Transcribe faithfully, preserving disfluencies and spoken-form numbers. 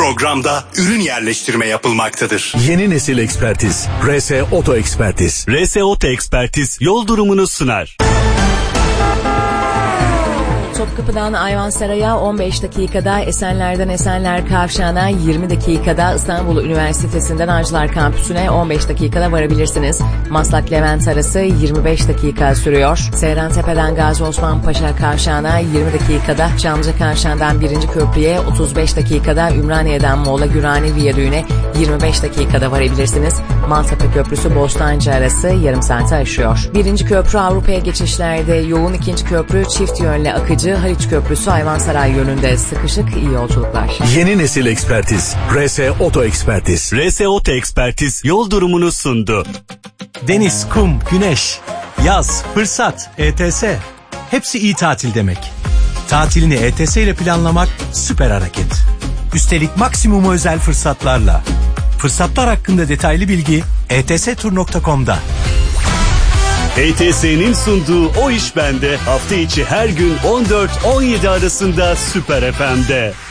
Programda ürün yerleştirme yapılmaktadır. Yeni nesil ekspertiz. R S Oto Ekspertiz. R S Oto Ekspertiz yol durumunu sunar. Topkapı'dan Ayvansaray'a on beş dakikada, Esenler'den Esenler Kavşağı'na yirmi dakikada, İstanbul Üniversitesi'nden Avcılar Kampüsü'ne on beş dakikada varabilirsiniz. Maslak Levent arası yirmi beş dakika sürüyor. Seyrantepe'den Gazi Osman Paşa Kavşağı'na yirmi dakikada, Çamlıca Kavşağı'ndan birinci Köprü'ye otuz beş dakikada, Ümraniye'den Moğla Gürani Viyadüğü'ne yirmi beş dakikada varabilirsiniz. Maltepe Köprüsü Bostancı arası yarım saate aşıyor. birinci Köprü Avrupa'ya geçişlerde yoğun, ikinci Köprü çift yönlü akıcı, Haliç Köprüsü Ayvansaray yönünde sıkışık, iyi yolculuklar. Yeni nesil ekspertiz. R S Oto Ekspertiz. R S Oto Ekspertiz yol durumunu sundu. Deniz, kum, güneş, yaz, fırsat, E T S. Hepsi iyi tatil demek. Tatilini E T S ile planlamak süper hareket. Üstelik maksimum özel fırsatlarla. Fırsatlar hakkında detaylı bilgi e t s tur nokta com'da. E T S'nin sunduğu O İş Bende hafta içi her gün on dört on yedi arasında Süper F M'de.